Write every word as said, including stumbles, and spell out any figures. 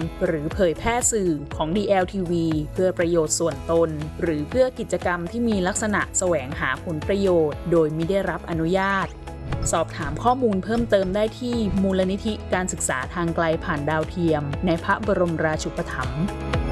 หรือเผยแพร่สื่อของ ดี แอล ที วี เพื่อประโยชน์ส่วนตนหรือเพื่อกิจกรรมที่มีลักษณะแสวงหาผลประโยชน์โดยมิได้รับอนุญาตสอบถามข้อมูลเพิ่มเติมได้ที่มูลนิธิการศึกษาทางไกลผ่านดาวเทียมในพระบรมราชูปถัมภ์